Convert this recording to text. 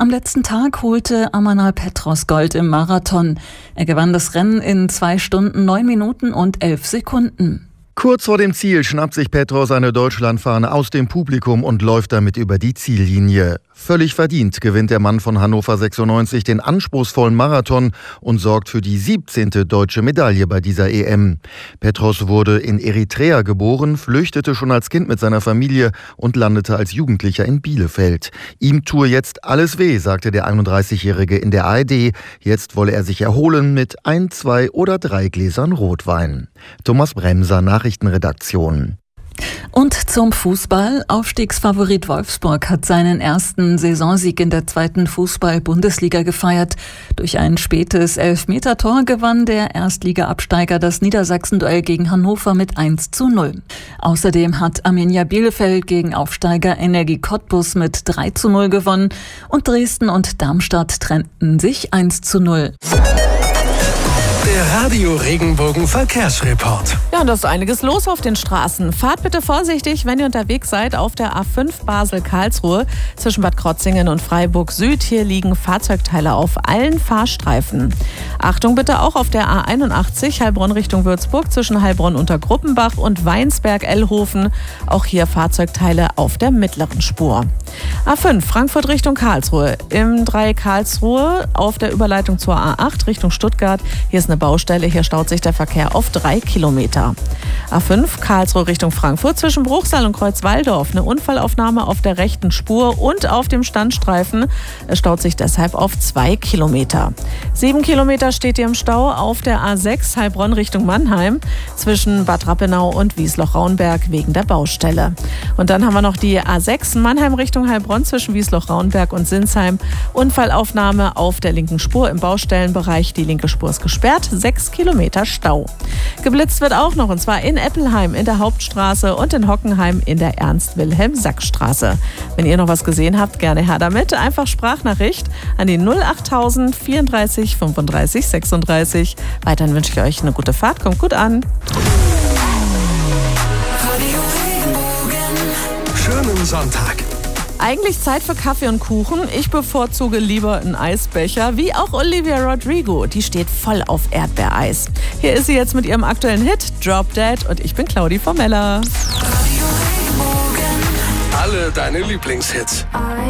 Am letzten Tag holte Amanal Petros Gold im Marathon. Er gewann das Rennen in 2 Stunden, 9 Minuten und 11 Sekunden. Kurz vor dem Ziel schnappt sich Petros eine Deutschlandfahne aus dem Publikum und läuft damit über die Ziellinie. Völlig verdient gewinnt der Mann von Hannover 96 den anspruchsvollen Marathon und sorgt für die 17. deutsche Medaille bei dieser EM. Petros wurde in Eritrea geboren, flüchtete schon als Kind mit seiner Familie und landete als Jugendlicher in Bielefeld. Ihm tue jetzt alles weh, sagte der 31-Jährige in der ARD. Jetzt wolle er sich erholen mit 1, 2 oder 3 Gläsern Rotwein. Thomas Bremser, Nachrichtenredaktion. Und zum Fußball. Aufstiegsfavorit Wolfsburg hat seinen ersten Saisonsieg in der 2. Fußball-Bundesliga gefeiert. Durch ein spätes Elfmetertor gewann der Erstliga-Absteiger das Niedersachsen-Duell gegen Hannover mit 1:0. Außerdem hat Arminia Bielefeld gegen Aufsteiger Energie Cottbus mit 3:0 gewonnen und Dresden und Darmstadt trennten sich 1:0. Der Radio Regenbogen Verkehrsreport. Ja, und da ist einiges los auf den Straßen. Fahrt bitte vorsichtig, wenn ihr unterwegs seid auf der A5 Basel-Karlsruhe zwischen Bad Krotzingen und Freiburg Süd. Hier liegen Fahrzeugteile auf allen Fahrstreifen. Achtung bitte auch auf der A81 Heilbronn Richtung Würzburg zwischen Heilbronn unter Gruppenbach und Weinsberg-Ellhofen. Auch hier Fahrzeugteile auf der mittleren Spur. A5 Frankfurt Richtung Karlsruhe. Im 3 Karlsruhe auf der Überleitung zur A8 Richtung Stuttgart. Hier ist eine Baustelle, hier staut sich der Verkehr auf 3 Kilometer. A5 Karlsruhe Richtung Frankfurt zwischen Bruchsal und Kreuzwaldorf. Eine Unfallaufnahme auf der rechten Spur und auf dem Standstreifen. Es staut sich deshalb auf 2 Kilometer. 7 Kilometer steht hier im Stau auf der A6 Heilbronn Richtung Mannheim zwischen Bad Rappenau und Wiesloch-Raunberg wegen der Baustelle. Und dann haben wir noch die A6 Mannheim Richtung Heilbronn zwischen Wiesloch-Raunberg und Sinsheim. Unfallaufnahme auf der linken Spur im Baustellenbereich. Die linke Spur ist gesperrt. 6 Kilometer Stau. Geblitzt wird auch noch, und zwar in Eppelheim in der Hauptstraße und in Hockenheim in der Ernst-Wilhelm-Sack-Straße. Wenn ihr noch was gesehen habt, gerne her damit. Einfach Sprachnachricht an die 08000 34 35 36. Weiterhin wünsche ich euch eine gute Fahrt. Kommt gut an. Schönen Sonntag. Eigentlich Zeit für Kaffee und Kuchen. Ich bevorzuge lieber einen Eisbecher, wie auch Olivia Rodrigo. Die steht voll auf Erdbeereis. Hier ist sie jetzt mit ihrem aktuellen Hit Drop Dead und ich bin Claudi Formella. Alle deine Lieblingshits.